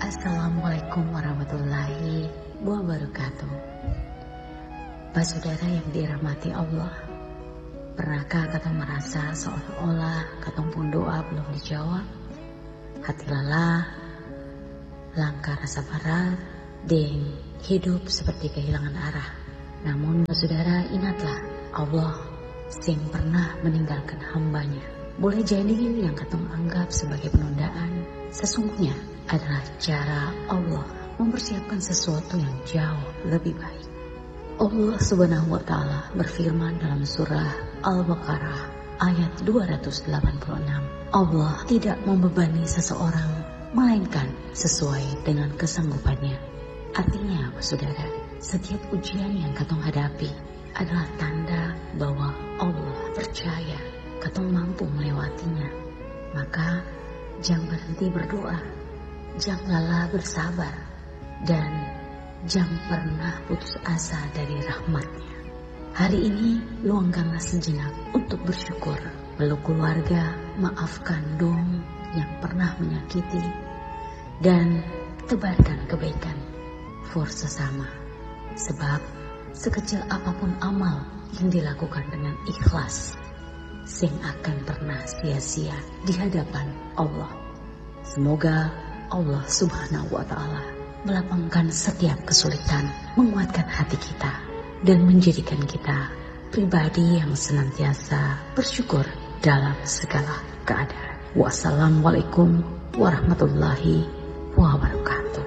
Assalamualaikum warahmatullahi wabarakatuh. Pak saudara yang dirahmati Allah, pernahkah katong merasa seolah-olah katong pun doa belum dijawab? Hati lelah, langkah rasa berat, dan hidup seperti kehilangan arah. Namun Pak saudara, ingatlah Allah sing pernah meninggalkan hambanya. Boleh jadi yang katong anggap sebagai penundaan, sesungguhnya adalah cara Allah mempersiapkan sesuatu yang jauh lebih baik. Allah Subhanahu wa Ta'ala berfirman dalam surah Al-Baqarah ayat 286. Allah tidak membebani seseorang melainkan sesuai dengan kesanggupannya. Artinya, saudara, setiap ujian yang katong hadapi adalah tanda bahwa Allah percaya katong mampu melewatinya. Maka jangan berhenti berdoa, jangan lelah bersabar, dan jangan pernah putus asa dari rahmatnya. Hari ini luangkanlah sejenak untuk bersyukur. Peluk keluarga, maafkan dong yang pernah menyakiti, dan tebarkan kebaikan for sesama. Sebab sekecil apapun amal yang dilakukan dengan ikhlas, sing akan pernah sia-sia di hadapan Allah. Semoga Allah Subhanahu wa Ta'ala melapangkan setiap kesulitan, menguatkan hati kita, dan menjadikan kita pribadi yang senantiasa bersyukur dalam segala keadaan. Wassalamualaikum warahmatullahi wabarakatuh.